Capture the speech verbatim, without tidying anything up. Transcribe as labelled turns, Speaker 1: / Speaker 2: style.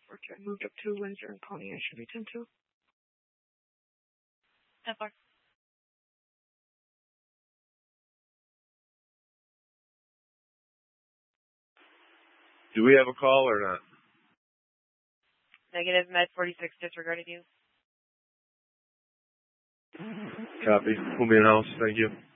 Speaker 1: four two. I moved up to Windsor and calling. I should be ten two.
Speaker 2: ten four.
Speaker 3: Do we have a call or not?
Speaker 2: Negative. Med forty-six disregarded you.
Speaker 3: Copy. We'll be in house. Thank you.